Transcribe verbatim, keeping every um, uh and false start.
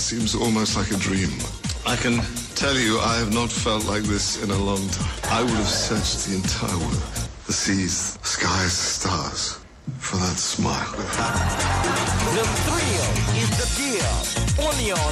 seems almost like a dream. I can tell you I have not felt like this in a long time. I would have searched the entire world, the seas, the skies, the stars, for that smile. The thrill is the deal. Only on